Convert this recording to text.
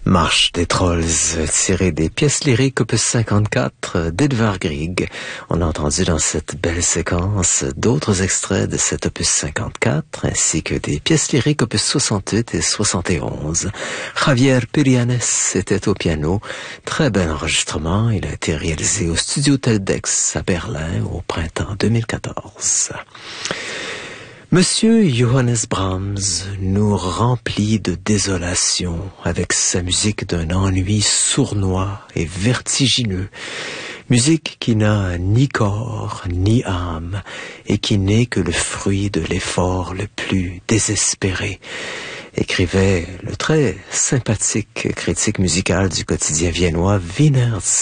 Marche des Trolls, tirée des pièces lyriques opus 54 d'Edvard Grieg. On a entendu dans cette belle séquence d'autres extraits de cet opus 54, ainsi que des pièces lyriques opus 68 et 71. Javier Pirianes était au piano. Très bel enregistrement. Il a été réalisé au studio Teldex à Berlin au printemps 2014. Monsieur Johannes Brahms nous remplit de désolation avec sa musique d'un ennui sournois et vertigineux. Musique qui n'a ni corps ni âme et qui n'est que le fruit de l'effort le plus désespéré, écrivait le très sympathique critique musical du quotidien viennois Wiener